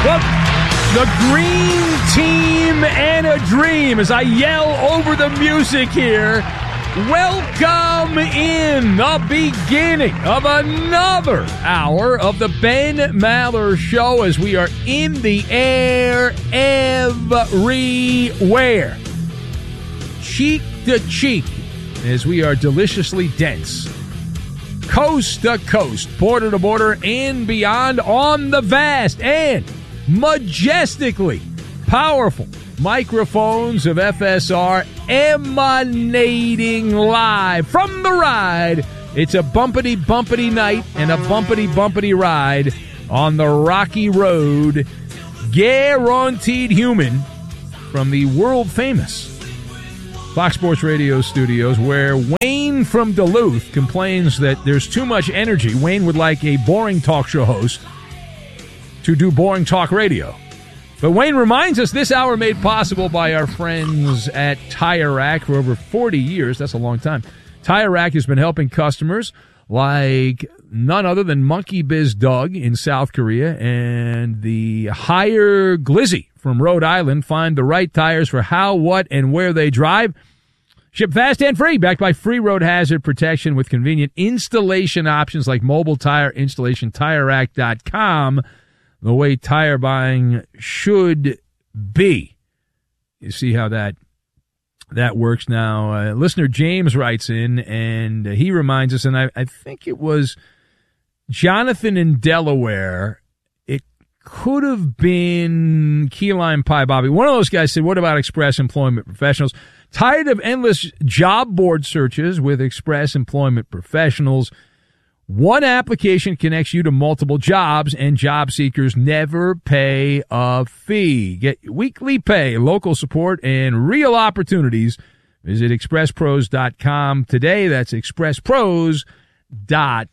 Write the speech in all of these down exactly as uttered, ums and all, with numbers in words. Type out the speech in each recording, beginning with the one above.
Well, the green team and a dream as I yell over the music here. Welcome in the beginning of another hour of the Ben Maller Show as we are in the air everywhere. Cheek to cheek as we are deliciously dense. Coast to coast, border to border, and beyond on the vast and majestically powerful microphones of F S R emanating live from the ride. It's a bumpity bumpity night and a bumpity bumpity ride on the rocky road. Guaranteed human from the world famous Fox Sports Radio studios, where Wayne from Duluth complains that there's too much energy. Wayne would like a boring talk show host to do boring talk radio. But Wayne reminds us this hour made possible by our friends at Tire Rack for over forty years. That's a long time. Tire Rack has been helping customers like none other than Monkey Biz Doug in South Korea and the Higher Glizzy from Rhode Island find the right tires for how, what, and where they drive. Ship fast and free, backed by free road hazard protection with convenient installation options like mobile tire installation, tire rack dot com. The way tire buying should be. You see how that that works now. Uh, listener James writes in, and he reminds us, and I, I think it was Jonathan in Delaware. It could have been Key Lime Pie Bobby. One of those guys said, what about Express Employment Professionals? Tired of endless job board searches with Express Employment Professionals? One application connects you to multiple jobs, and job seekers never pay a fee. Get weekly pay, local support, and real opportunities. Visit express pros dot com today. That's express pros dot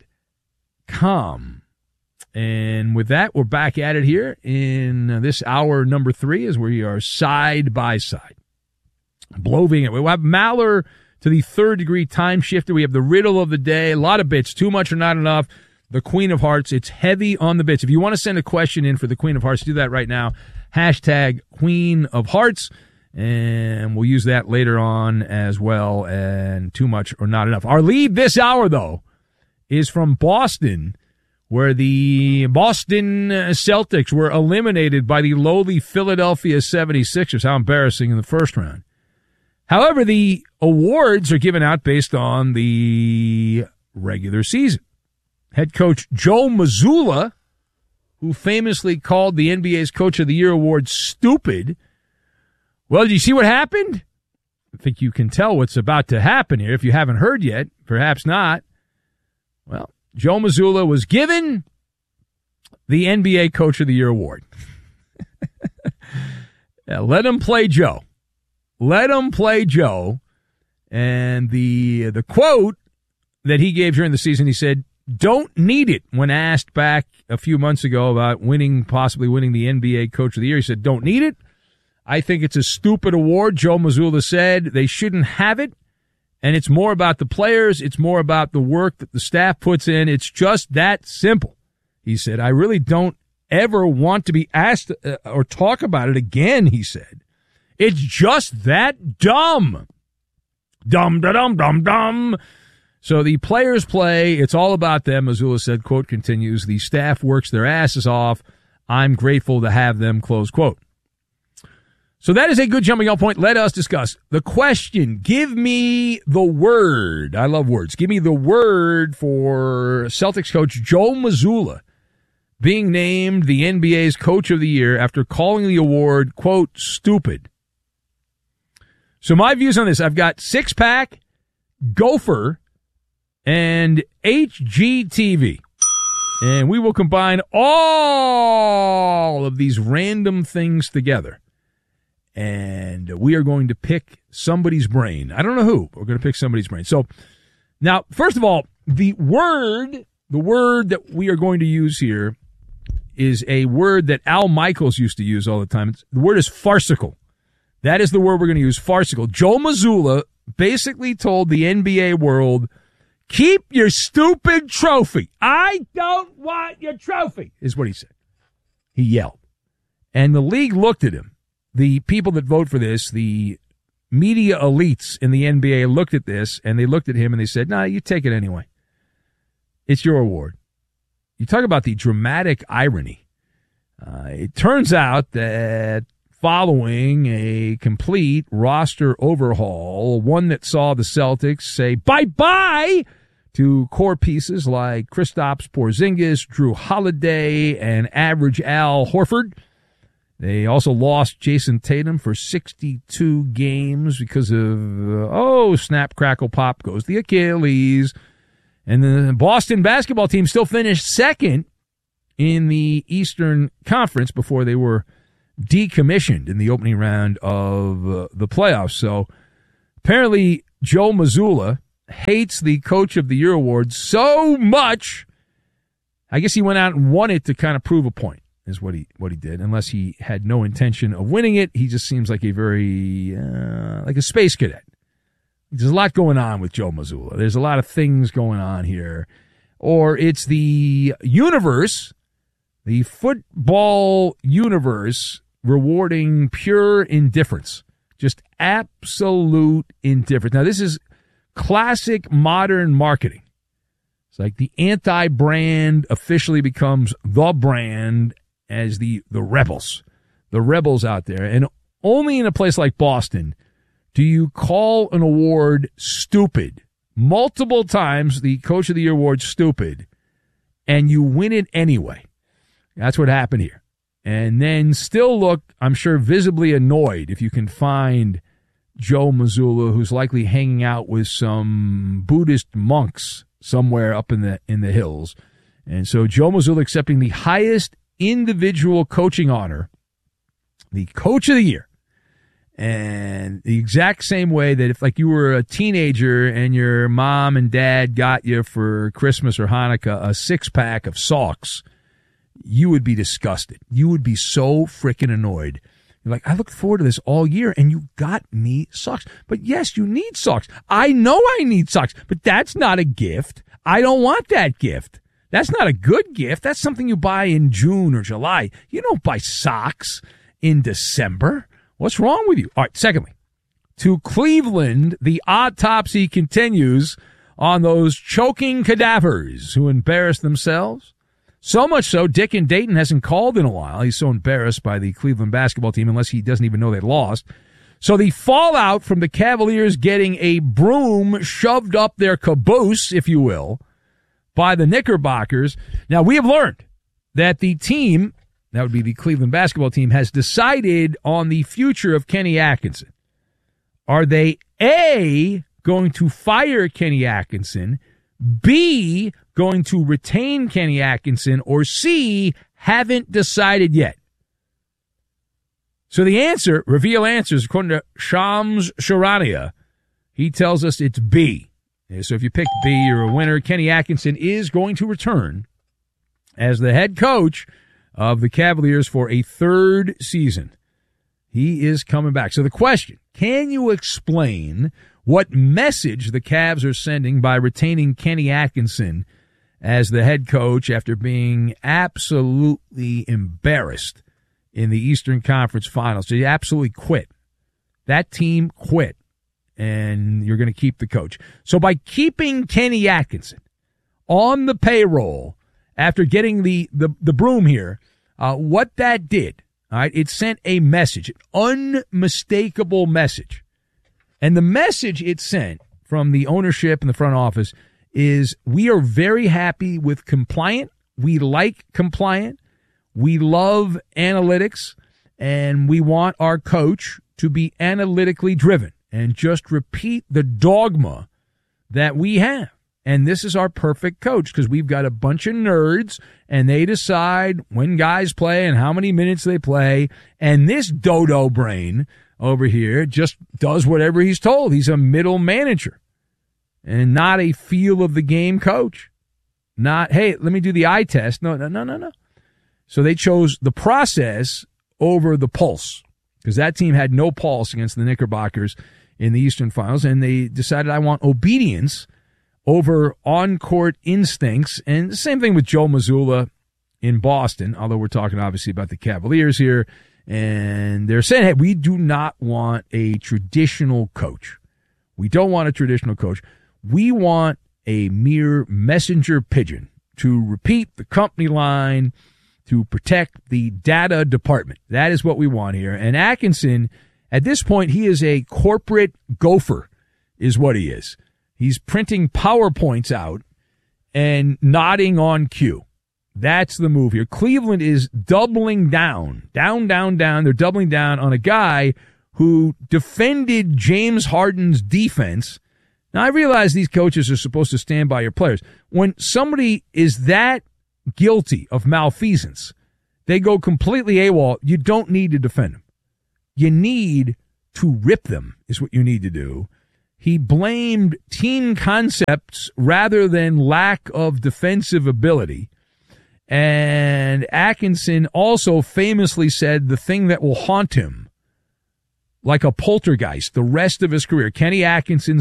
com. And with that, we're back at it here in this hour number three as we are side by side. Bloving it. We'll have Maller to the third degree time shifter. We have the riddle of the day. A lot of bits. Too much or not enough. The Queen of Hearts. It's heavy on the bits. If you want to send a question in for the Queen of Hearts, do that right now. Hashtag Queen of Hearts. And we'll use that later on as well. And too much or not enough. Our lead this hour, though, is from Boston, where the Boston Celtics were eliminated by the lowly Philadelphia seventy-sixers. How embarrassing in the first round. However, the awards are given out based on the regular season. Head coach Joe Mazzulla, who famously called the N B A's Coach of the Year award stupid. Well, did you see what happened? I think you can tell what's about to happen here. If you haven't heard yet, perhaps not. Well, Joe Mazzulla was given the N B A Coach of the Year award. Yeah, let him play Joe. Let him play Joe. And the the quote that he gave during the season, he said, don't need it, when asked back a few months ago about winning, possibly winning the N B A Coach of the Year. He said, don't need it. I think it's a stupid award. Joe Mazzulla said they shouldn't have it. And it's more about the players. It's more about the work that the staff puts in. It's just that simple. He said, I really don't ever want to be asked uh, or talk about it again, he said. It's just that dumb. Dumb, da, dum, dum, dum. So the players play. It's all about them. Mazzulla said, quote, continues, the staff works their asses off. I'm grateful to have them, close quote. So that is a good jumping off point. Let us discuss the question. Give me the word. I love words. Give me the word for Celtics coach Joe Mazzulla being named the N B A's Coach of the Year after calling the award, quote, stupid. So my views on this, I've got Six Pack, Gopher, and H G T V. And we will combine all of these random things together. And we are going to pick somebody's brain. I don't know who, but we're going to pick somebody's brain. So now, first of all, the word, the word that we are going to use here is a word that Al Michaels used to use all the time. It's, the word is farcical. That is the word we're going to use, farcical. Joe Mazzulla basically told the N B A world, keep your stupid trophy. I don't want your trophy, is what he said. He yelled. And the league looked at him. The people that vote for this, the media elites in the N B A looked at this, and they looked at him and they said, nah, you take it anyway. It's your award. You talk about the dramatic irony. Uh, it turns out that following a complete roster overhaul, one that saw the Celtics say bye-bye to core pieces like Kristaps Porzingis, Drew Holiday, and average Al Horford. They also lost Jason Tatum for sixty-two games because of, uh, oh, snap, crackle, pop goes the Achilles. And the Boston basketball team still finished second in the Eastern Conference before they were decommissioned in the opening round of uh, the playoffs. So apparently Joe Mazzulla hates the Coach of the Year award so much, I guess he went out and won it to kind of prove a point, is what he what he did. Unless he had no intention of winning it, he just seems like a very, uh, like a space cadet. There's a lot going on with Joe Mazzulla. There's a lot of things going on here. Or it's the universe, the football universe, rewarding pure indifference. Just absolute indifference. Now, this is classic modern marketing. It's like the anti-brand officially becomes the brand as the, the rebels. The rebels out there. And only in a place like Boston do you call an award stupid. Multiple times the Coach of the Year award stupid, and you win it anyway. That's what happened here. And then still look, I'm sure, visibly annoyed if you can find Joe Mazzulla, who's likely hanging out with some Buddhist monks somewhere up in the in the hills. And so Joe Mazzulla accepting the highest individual coaching honor, the Coach of the Year. And the exact same way that if, like, you were a teenager and your mom and dad got you for Christmas or Hanukkah a six-pack of socks, you would be disgusted. You would be so freaking annoyed. You're like, I looked forward to this all year, and you got me socks. But yes, you need socks. I know I need socks, but that's not a gift. I don't want that gift. That's not a good gift. That's something you buy in June or July. You don't buy socks in December. What's wrong with you? All right, secondly, to Cleveland, the autopsy continues on those choking cadavers who embarrassed themselves. So much so, Dick and Dayton hasn't called in a while. He's so embarrassed by the Cleveland basketball team, unless he doesn't even know they lost. So the fallout from the Cavaliers getting a broom shoved up their caboose, if you will, by the Knickerbockers. Now, we have learned that the team, that would be the Cleveland basketball team, has decided on the future of Kenny Atkinson. Are they, A, going to fire Kenny Atkinson, B, going to retain Kenny Atkinson, or C, haven't decided yet? So the answer, reveal answers, according to Shams Charania, he tells us it's B. So if you pick B, you're a winner. Kenny Atkinson is going to return as the head coach of the Cavaliers for a third season. He is coming back. So the question, can you explain what message the Cavs are sending by retaining Kenny Atkinson as the head coach after being absolutely embarrassed in the Eastern Conference Finals? So you absolutely quit. That team quit, and you're going to keep the coach. So by keeping Kenny Atkinson on the payroll after getting the, the, the broom here, uh, what that did, all right, it sent a message, an unmistakable message. And the message it sent from the ownership and the front office is, we are very happy with compliant. We like compliant. We love analytics, and we want our coach to be analytically driven and just repeat the dogma that we have. And this is our perfect coach, because we've got a bunch of nerds, and they decide when guys play and how many minutes they play. And this dodo brain over here just does whatever he's told. He's a middle manager and not a feel of the game coach. Not, hey, let me do the eye test. No, no, no, no, no. So they chose the process over the pulse, because that team had no pulse against the Knickerbockers in the Eastern Finals, and they decided, I want obedience over on-court instincts. And the same thing with Joe Mazzulla. in Boston, although we're talking obviously about the Cavaliers here, and they're saying, hey, we do not want a traditional coach. We don't want a traditional coach. We want a mere messenger pigeon to repeat the company line, to protect the data department. That is what we want here. And Atkinson, at this point, he is a corporate gopher, is what he is. He's printing PowerPoints out and nodding on cue. That's the move here. Cleveland is doubling down, down, down, down. They're doubling down on a guy who defended James Harden's defense. Now, I realize these coaches are supposed to stand by your players. When somebody is that guilty of malfeasance, they go completely AWOL. You don't need to defend them. You need to rip them, is what you need to do. He blamed team concepts rather than lack of defensive ability. And Atkinson also famously said the thing that will haunt him like a poltergeist the rest of his career. Kenny Atkinson